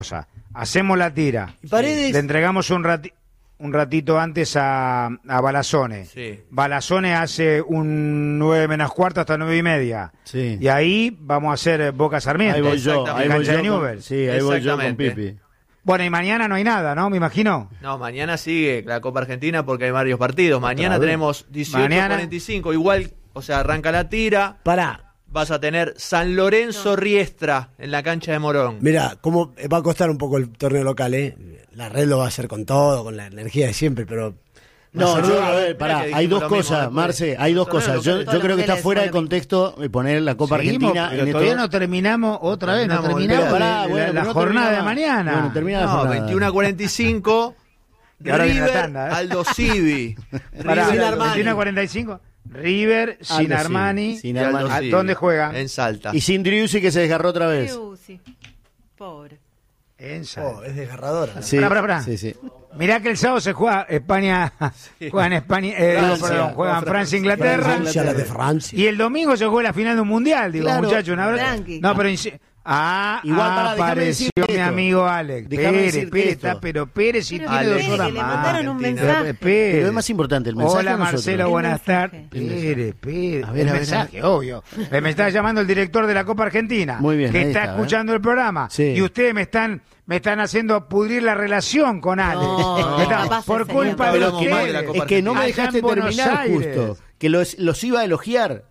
hacemos la tira, Paredes... le entregamos un ratito antes a Balazone. Sí. Balazone hace un 9 menos cuarto hasta 9 y media. Sí. Y ahí vamos a hacer Boca Sarmiento. Ahí voy yo, en cancha de Newell's. Sí, ahí voy yo con Exactamente. Pipi. Bueno, y mañana no hay nada, ¿no? Me imagino. No, mañana sigue la Copa Argentina porque hay varios partidos. Mañana vez. tenemos 18:45, igual, o sea, arranca la tira. Pará. Vas a tener San Lorenzo Riestra en la cancha de Morón. Mirá, cómo va a costar un poco el torneo local, ¿eh? La red lo va a hacer con todo, con la energía de siempre, pero... No, yo, a ver, Mirá pará, que hay dijimos dos lo mismo cosas, después. Marce, hay dos Torneo cosas. Yo local. creo que está Todos fuera de los niveles contexto poner la Copa Seguimos, Argentina pero en esto. todavía no terminamos otra vez, no Terminamos, terminamos pará, la bueno, no jornada de terminaba. mañana. Bueno, termina la No, jornada. 21:45. Y ahora viene la River, tanda, ¿eh? Aldo Civi. Pará, River, Armani. 21:45. River, sin Aldo, sí, Armani. sin y Aldo Armani. ¿A Civi. dónde juega? En Salta. Y sin Driussi que se desgarró otra vez. Sí. Pobre. En Salta. Oh, es desgarradora. ¿no? Sí, Pará. sí, sí. Mirá que el sábado se juega España, juegan España, juegan Francia, Inglaterra, Francia, la de Francia. y el domingo se juega la final de un mundial, digo, Claro. muchachos, una verdad. Tranqui. No, pero Igual, pará, déjame apareció decirte mi esto. amigo Alex. Déjame Pérez, decirte esto. está, pero Pérez si Pero tiene Ale, 2 horas que le más. mandaron un Argentina. mensaje. Pérez. Pero es más importante el mensaje. Hola a nosotros. Marcelo, buenas mensaje. tardes. Pérez. A ver, El a ver, mensaje, obvio. Me está llamando el director de la Copa Argentina. Muy bien, que ahí está está, escuchando el programa. Sí. Y ustedes me están haciendo pudrir la relación con Alex. No, Me está- capaz por ese culpa señor. de Pero ustedes. que mal de la Copa Es que no me Allá dejaste en Buenos terminar Aires. justo. Que los iba a elogiar.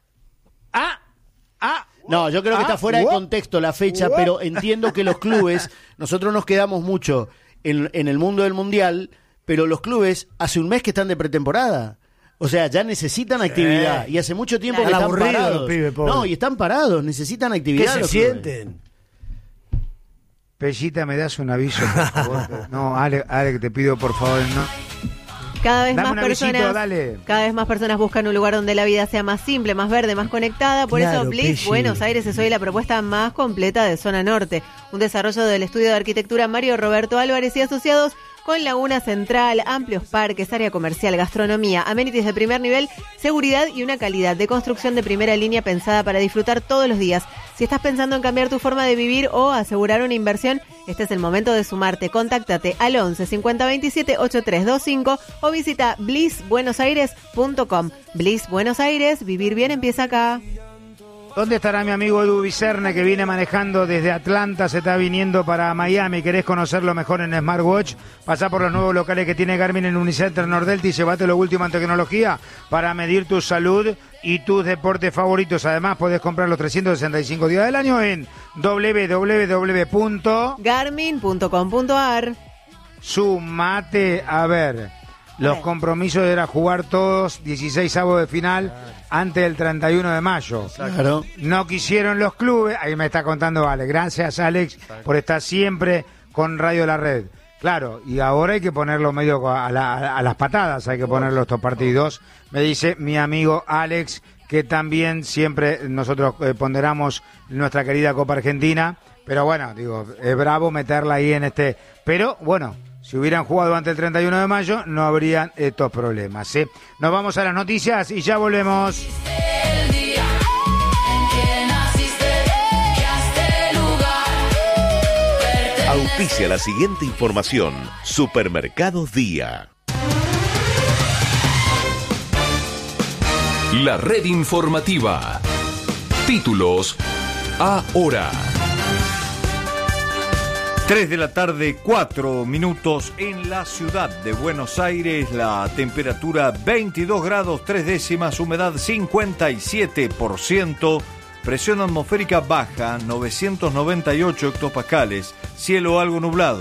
No, yo creo que está fuera de contexto la fecha, pero entiendo que los clubes, nosotros nos quedamos mucho en el mundo del mundial, pero los clubes hace un mes que están de pretemporada. O sea, ya necesitan actividad. Y hace mucho tiempo que Están están aburridos parados. los pibes, pobre. No, y están parados, necesitan ¿Qué actividad. se los clubes. sienten? Pellita, ¿me das un aviso, por favor? No, Alex, te pido, por favor, no. Cada vez Dame más un avisito, personas, dale. cada vez más personas buscan un lugar donde la vida sea más simple, más verde, más conectada. Por Claro, eso Bliss Pelli. Buenos Aires es hoy la propuesta más completa de Zona Norte. Un desarrollo del estudio de arquitectura Mario Roberto Álvarez y asociados, con laguna central, amplios parques, área comercial, gastronomía, amenities de primer nivel, seguridad y una calidad de construcción de primera línea pensada para disfrutar todos los días. Si estás pensando en cambiar tu forma de vivir o asegurar una inversión, este es el momento de sumarte. Contáctate al 11 50 27 8325 o visita blissbuenosaires.com. Bliss Buenos Aires, vivir bien empieza acá. ¿Dónde estará mi amigo Edu Vicerne, que viene manejando desde Atlanta, se está viniendo para Miami? ¿Querés conocerlo mejor en Smartwatch? Pasá por los nuevos locales que tiene Garmin en Unicenter Nordelta y llévate lo último en tecnología para medir tu salud y tus deportes favoritos. Además, podés comprar los 365 días del año en Garmin.com.ar. Sumate, a ver, los compromisos era jugar todos 16avos de final antes del 31 de mayo. Claro. No quisieron los clubes, ahí me está contando Alex. Gracias, Alex, por estar siempre con Radio La Red. Claro, y ahora hay que ponerlo medio a las patadas, hay que ponerlo estos partidos. Me dice mi amigo Alex, que también siempre nosotros ponderamos nuestra querida Copa Argentina, pero bueno, digo, es bravo meterla ahí en este... Pero bueno, si hubieran jugado antes del 31 de mayo, no habrían estos problemas, ¿sí? Nos vamos a las noticias y ya volvemos. El día en que naciste, que a este lugar pertenece. Auspicia la siguiente información. Supermercados Día. La red informativa. Títulos ahora. 3 de la tarde, 4 minutos en la ciudad de Buenos Aires. La temperatura 22 grados 3 décimas, humedad 57%, presión atmosférica baja 998 hectopascales, cielo algo nublado.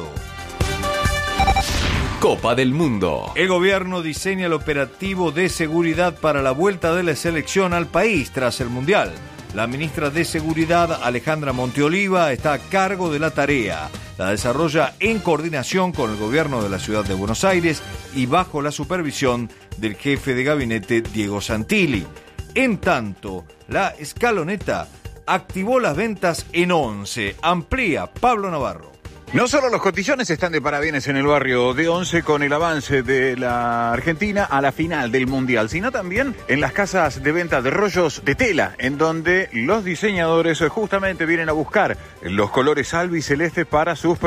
Copa del Mundo. El gobierno diseña el operativo de seguridad para la vuelta de la selección al país tras el Mundial. La ministra de Seguridad, Alejandra Monteoliva, está a cargo de la tarea. La desarrolla en coordinación con el gobierno de la ciudad de Buenos Aires y bajo la supervisión del jefe de gabinete, Diego Santilli. En tanto, la escaloneta activó las ventas en 11. Amplía Pablo Navarro. No solo los cotillones están de parabienes en el barrio de Once con el avance de la Argentina a la final del Mundial, sino también en las casas de venta de rollos de tela, en donde los diseñadores justamente vienen a buscar los colores albicelestes para sus